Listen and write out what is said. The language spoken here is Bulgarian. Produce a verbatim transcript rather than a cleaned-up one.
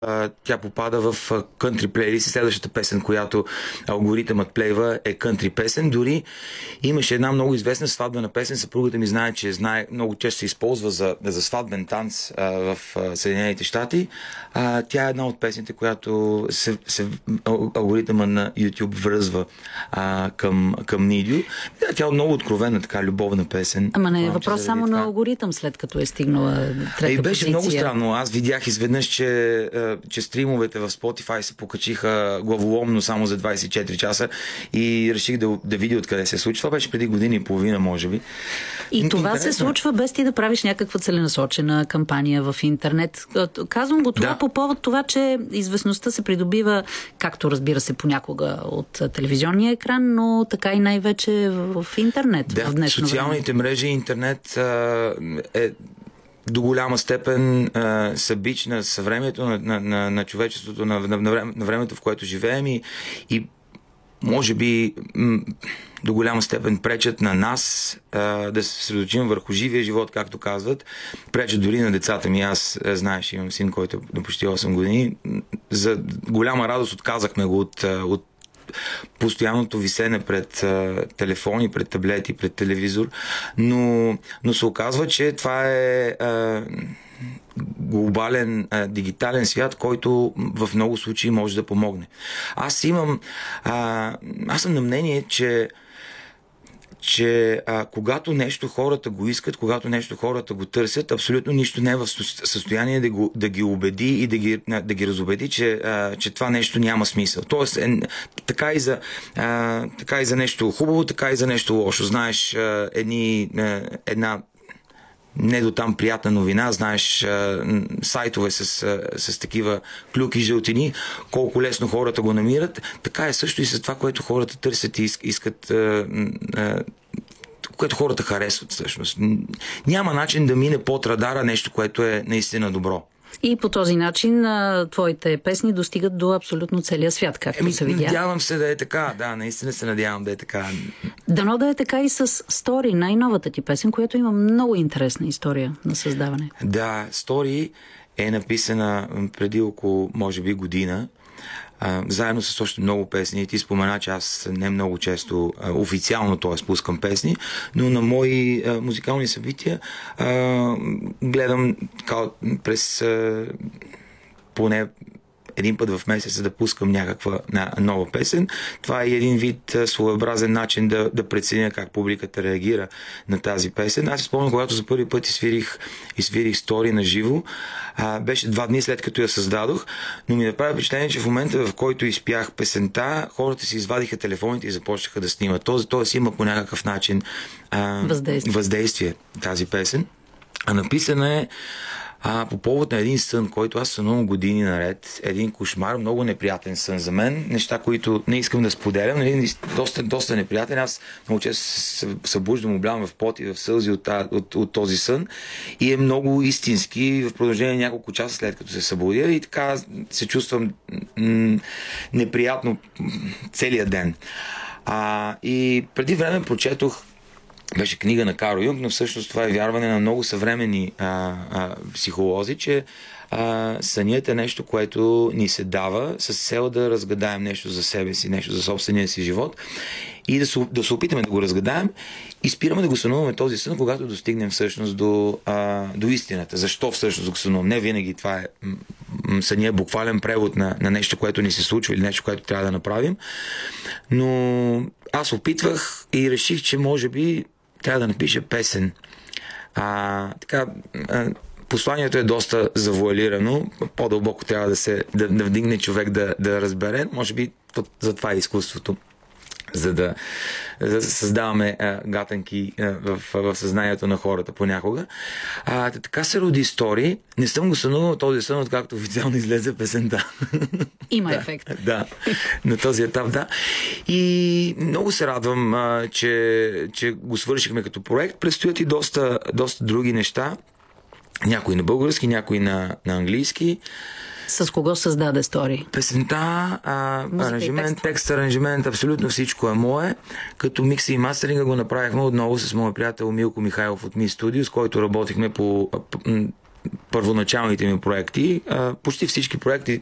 тя попада в кънтри плейлист и следващата песен, която алгоритъмът плейва, е кънтри песен. Дори имаше една много известна сватбена песен, съпругата ми знае, че знае, много често се използва за, за сватбен танц а, в а, Съединените щати. А, тя е една от песните, която се, се, алгоритъма на YouTube връзва а, към, към Нидю. Тя е много откровена, така любовна песен. Ама не е въпрос само това на алгоритъм, след като е стигнала трета Е, беше позиция. Много странно. Аз видях изведнъж, че че стримовете в Spotify се покачиха главоломно само за двайсет и четири часа и реших да, да видя откъде се случва. Това беше преди година и половина, може би. И това Интересно. се случва без ти да правиш някаква целенасочена кампания в интернет. Казвам го това да. по повод това, че известността се придобива, както разбира се понякога от телевизионния екран, но така и най-вече в интернет. Да, в днешно социалните време. мрежи, интернет а, е до голяма степен а, са бич на съвремието, на, на, на, на човечеството, на, на, на времето, в което живеем и, и може би м, до голяма степен пречат на нас а, да се съсредоточим върху живия живот, както казват. Пречат дори на децата ми. Аз, знаеш, имам син, който е на почти осем години. За голяма радост отказахме го от, от постоянното висене пред а, телефони, пред таблети, пред телевизор, но, но се оказва, че това е а, глобален а, дигитален свят, който в много случаи може да помогне. Аз имам а, аз съм на мнение, че че а, когато нещо хората го искат, когато нещо хората го търсят, абсолютно нищо не е в състояние да, го, да ги убеди и да ги, да ги разубеди, че, а, че това нещо няма смисъл. Тоест, е, така, и за, а, така и за нещо хубаво, така и за нещо лошо. Знаеш, а, едни, а, една не до там приятна новина, знаеш, сайтове с, с такива клюки жълтини, колко лесно хората го намират. Така е също и с това, което хората търсят и искат, което хората харесват всъщност. Няма начин да мине под радара нещо, което е наистина добро. И по този начин а, твоите песни достигат до абсолютно целия свят, както Еми, се видя. Надявам се да е така. Да, наистина се надявам да е така. Дано да е така и с Story, най-новата ти песен, която има много интересна история на създаване. Да, Story е написана преди около, може би, година. А, заедно с още много песни. Ти спомена, че аз не много често а, официално т.е. пускам песни, но на мои а, музикални събития а, гледам така, през а, поне един път в месеца да пускам някаква на, нова песен. Това е един вид а, своеобразен начин да, да преценя как публиката реагира на тази песен. Аз си спомням, когато за първи път изсвирих, изсвирих Story на живо. А, беше два дни след като я създадох, но ми направи впечатление, че в момента, в който изпях песента, хората си извадиха телефоните и започнаха да снимат. Тоест, тоест има по някакъв начин а, въздействие. въздействие тази песен. А написана е А, по повод на един сън, който аз сънувам години наред, един кошмар, много неприятен сън за мен, неща, които не искам да споделям, нали, доста, доста неприятен. Аз много често се събуждам, облявам в пот и в сълзи от, от, от този сън и е много истински в продължение на няколко часа след като се събудя и така се чувствам м- неприятно целият ден. А, и преди време прочетох, беше книга на Карл Юнг, но всъщност това е вярване на много съвременни а, а, психолози, че а, сънят е нещо, което ни се дава с цел да разгадаем нещо за себе си, нещо за собствения си живот и да се, да се опитаме да го разгадаем и спираме да го сънуваме този сън, когато достигнем всъщност до, а, до истината. Защо всъщност го сънувам? Не винаги това е съня е буквален превод на, на нещо, което ни се случва или нещо, което трябва да направим, но аз опитвах и реших, че може би трябва да напиша песен. А, така, а, посланието е доста завуалирано. По-дълбоко трябва да се да, да вдигне човек да, да разбере. Може би за това е изкуството. За да, за да създаваме а, гатанки а, в, в съзнанието на хората понякога. А, така се роди Story. Не съм го сънувал този сън, откакто официално излезе песента. Има да, ефект. Да, на този етап, да. И много се радвам, а, че, че го свършихме като проект. Предстоят и доста, доста други неща. Някои на български, някои на, на английски. С кого създаде Story? Песента, а, аранжимент, текст. текст, аранжимент, абсолютно всичко е мое. Като микса и мастеринга го направихме отново с моя приятел Милко Михайлов от Ми Студио, с който работихме по, първоначалните ми проекти. А, почти всички проекти